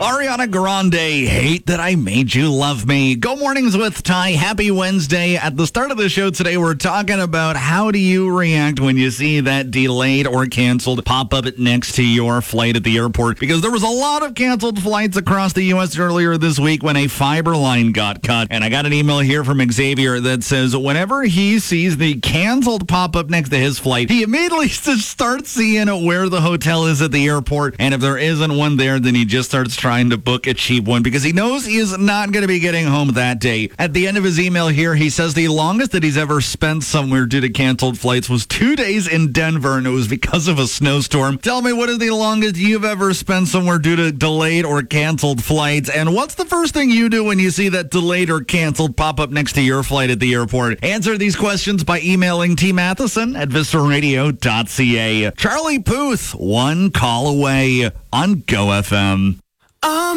Ariana Grande, Hate That I Made You Love Me. Go Mornings with Ty. Happy Wednesday. At the start of the show today, we're talking about how do you react when you see that delayed or canceled pop up next to your flight at the airport? Because there was a lot of canceled flights across the U.S. earlier this week when a fiber line got cut. And I got an email here from Xavier that says whenever he sees the canceled pop up next to his flight, he immediately just starts seeing where the hotel is at the airport. And if there isn't one there, then he just starts trying to book a cheap one because he knows he is not going to be getting home that day. At the end of his email here, he says the longest that he's ever spent somewhere due to canceled flights was 2 days in Denver, and it was because of a snowstorm. Tell me, what is the longest you've ever spent somewhere due to delayed or canceled flights? And what's the first thing you do when you see that delayed or canceled pop up next to your flight at the airport? Answer these questions by emailing tmatheson@visitaradio.ca. Charlie Puth, One Call Away on Go FM.